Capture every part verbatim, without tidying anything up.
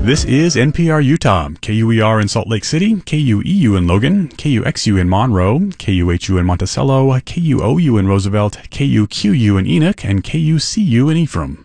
This is N P R Utah, K U E R in Salt Lake City, K U E U in Logan, K U X U in Monroe, K U H U in Monticello, K U O U in Roosevelt, K U Q U in Enoch, and K U C U in Ephraim.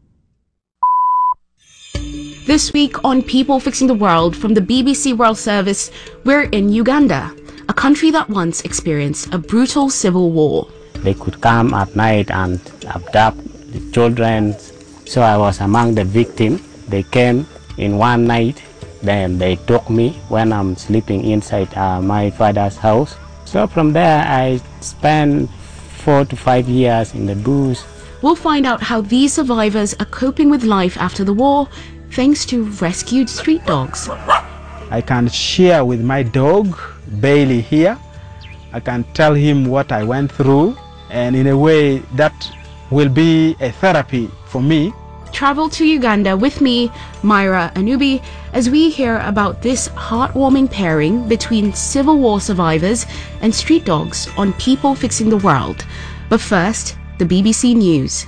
This week on People Fixing the World from the B B C World Service, we're in Uganda, a country that once experienced a brutal civil war. They could come at night and abduct the children, so I was among the victims. They came in one night, then they took me when I'm sleeping inside uh, my father's house. So from there I spent four to five years in the bush. We'll find out how these survivors are coping with life after the war, thanks to rescued street dogs. I can share with my dog, Bailey here. I can tell him what I went through, and in a way that will be a therapy for me. Travel to Uganda with me, Myra Anubi, as we hear about this heartwarming pairing between Civil War survivors and street dogs on People Fixing the World. But first, the B B C News.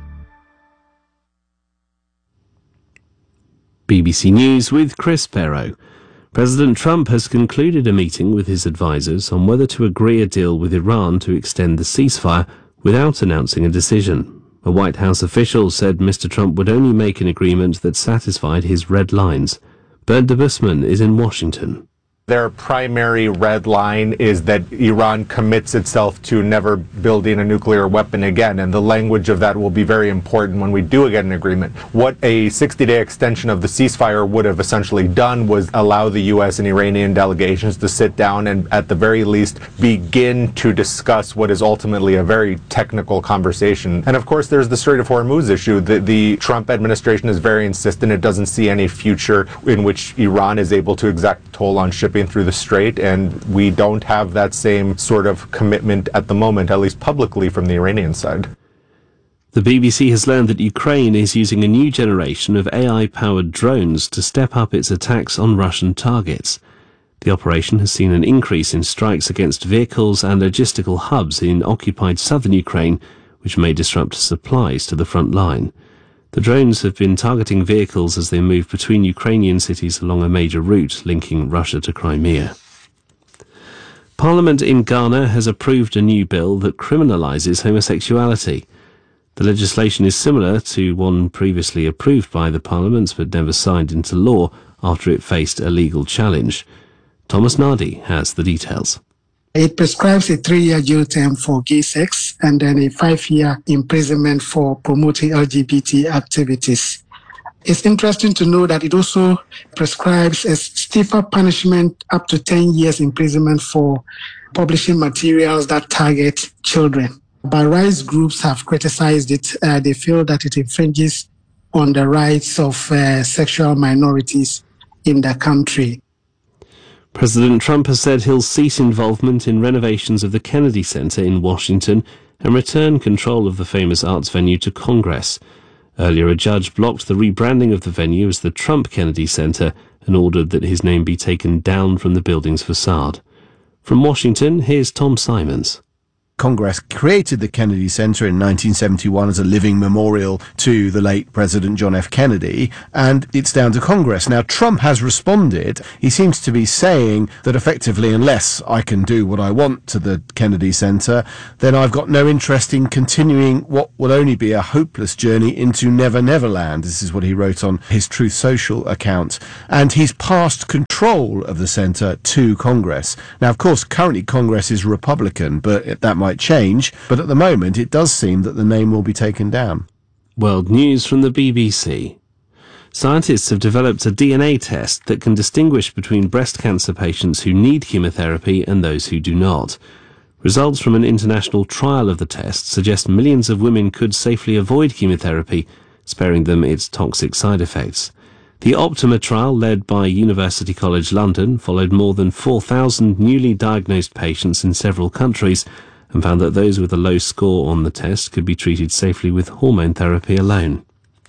B B C News with Chris Perrow. President Trump has concluded a meeting with his advisers on whether to agree a deal with Iran to extend the ceasefire without announcing a decision. A White House official said Mister Trump would only make an agreement that satisfied his red lines. Bernd de Busman is in Washington. Their primary red line is that Iran commits itself to never building a nuclear weapon again, and the language of that will be very important when we do get an agreement. What a sixty-day extension of the ceasefire would have essentially done was allow the U S and Iranian delegations to sit down and at the very least begin to discuss what is ultimately a very technical conversation. And of course there's the Strait of Hormuz issue. The, the Trump administration is very insistent it doesn't see any future in which Iran is able to exact toll on shipping through the strait, and we don't have that same sort of commitment at the moment, at least publicly, from the Iranian side. The B B C has learned that Ukraine is using a new generation of A I-powered drones to step up its attacks on Russian targets. The operation has seen an increase in strikes against vehicles and logistical hubs in occupied southern Ukraine, which may disrupt supplies to the front line. The drones have been targeting vehicles as they move between Ukrainian cities along a major route linking Russia to Crimea. Parliament in Ghana has approved a new bill that criminalises homosexuality. The legislation is similar to one previously approved by the Parliament but never signed into law after it faced a legal challenge. Thomas Nardi has the details. It prescribes a three-year jail term for gay sex and then a five-year imprisonment for promoting L G B T activities. It's interesting to know that it also prescribes a stiffer punishment up to ten years imprisonment for publishing materials that target children. But rights groups have criticized it. Uh, they feel that it infringes on the rights of uh, sexual minorities in the country. President Trump has said he'll cease involvement in renovations of the Kennedy Center in Washington and return control of the famous arts venue to Congress. Earlier, a judge blocked the rebranding of the venue as the Trump Kennedy Center and ordered that his name be taken down from the building's facade. From Washington, here's Tom Simons. Congress created the Kennedy Center in nineteen seventy-one as a living memorial to the late President John F. Kennedy, and it's down to Congress. Now, Trump has responded. He seems to be saying that effectively, unless I can do what I want to the Kennedy Center, then I've got no interest in continuing what will only be a hopeless journey into Never Never Land. This is what he wrote on his Truth Social account. And he's passed control of the center to Congress. Now, of course, currently Congress is Republican, but that might might change, but at the moment it does seem that the name will be taken down. World News from the B B C. Scientists have developed a D N A test that can distinguish between breast cancer patients who need chemotherapy and those who do not. Results from an international trial of the test suggest millions of women could safely avoid chemotherapy, sparing them its toxic side effects. The Optima trial, led by University College London, followed more than four thousand newly diagnosed patients in several countries and found that those with a low score on the test could be treated safely with hormone therapy alone.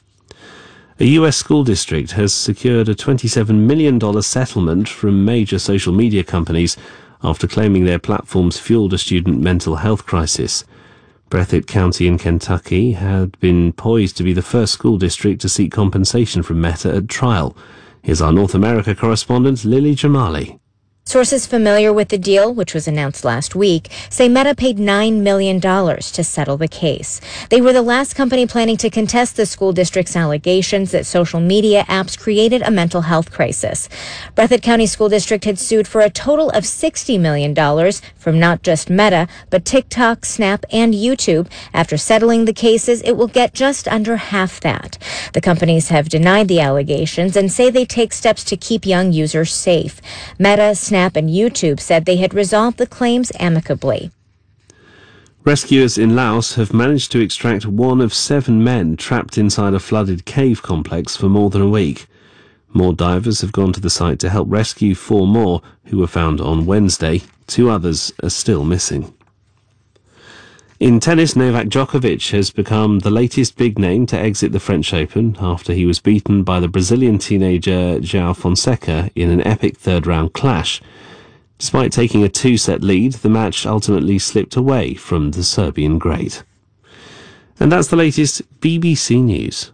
A U S school district has secured a twenty-seven million dollars settlement from major social media companies after claiming their platforms fueled a student mental health crisis. Breathitt County in Kentucky had been poised to be the first school district to seek compensation from Meta at trial. Here's our North America correspondent, Lily Jamali. Sources familiar with the deal, which was announced last week, say Meta paid nine million dollars to settle the case. They were the last company planning to contest the school district's allegations that social media apps created a mental health crisis. Breathitt County School District had sued for a total of sixty million dollars from not just Meta, but TikTok, Snap, and YouTube. After settling the cases, it will get just under half that. The companies have denied the allegations and say they take steps to keep young users safe. Meta, Snap, Snap and YouTube said they had resolved the claims amicably. Rescuers in Laos have managed to extract one of seven men trapped inside a flooded cave complex for more than a week. More divers have gone to the site to help rescue four more, who were found on Wednesday. Two others are still missing. In tennis, Novak Djokovic has become the latest big name to exit the French Open after he was beaten by the Brazilian teenager João Fonseca in an epic third-round clash. Despite taking a two-set lead, the match ultimately slipped away from the Serbian great. And that's the latest B B C News.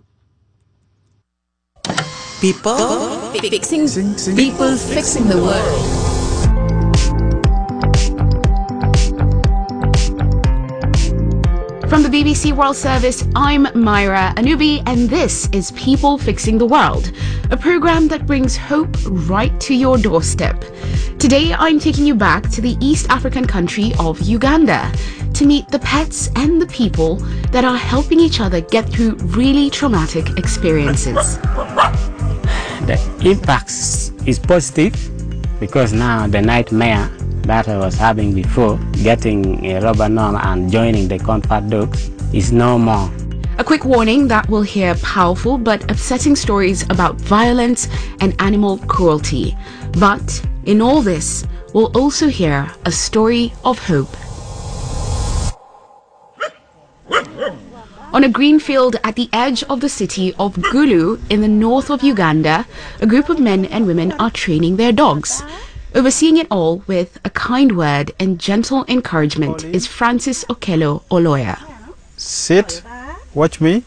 People fixing, people fixing the world. From the B B C World Service, I'm Myra Anubi, and this is People Fixing the World, a program that brings hope right to your doorstep. Today, I'm taking you back to the East African country of Uganda to meet the pets and the people that are helping each other get through really traumatic experiences. The impact is positive because now the nightmare that I was having before, getting a rubber norm and joining the comfort dogs, is no more. A quick warning that we'll hear powerful but upsetting stories about violence and animal cruelty. But in all this, we'll also hear a story of hope. On a green field at the edge of the city of Gulu in the north of Uganda, a group of men and women are training their dogs. Overseeing it all with a kind word and gentle encouragement is Francis Okello Oloya. Sit, watch me,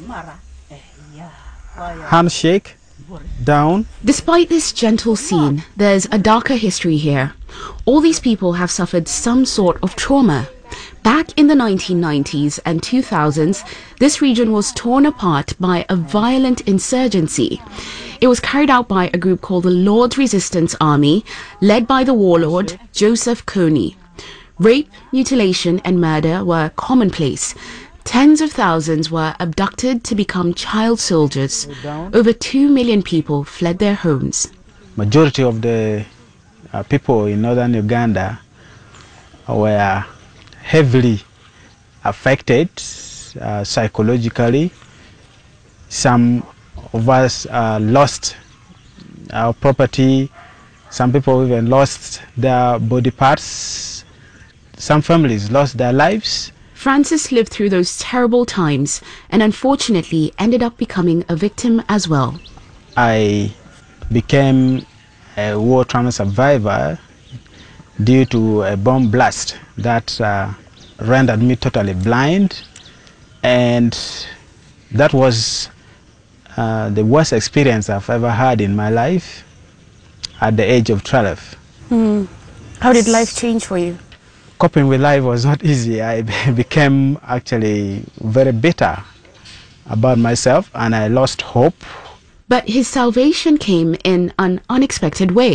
handshake, down. Despite this gentle scene, there's a darker history here. All these people have suffered some sort of trauma. Back in the nineteen nineties and two thousands, this region was torn apart by a violent insurgency. It was carried out by a group called the Lord's Resistance Army, led by the warlord Joseph Kony. Rape, mutilation and murder were commonplace. Tens of thousands were abducted to become child soldiers. Over two million people fled their homes. Majority of the uh, people in northern Uganda were heavily affected uh, psychologically. Some of us uh, lost our property. Some people even lost their body parts. Some families lost their lives. Francis lived through those terrible times and unfortunately ended up becoming a victim as well. I became a war trauma survivor due to a bomb blast that uh, rendered me totally blind, and that was uh, the worst experience I've ever had in my life at the age of twelve. Mm. How did life change for you? Coping with life was not easy. I became actually very bitter about myself and I lost hope. But his salvation came in an unexpected way.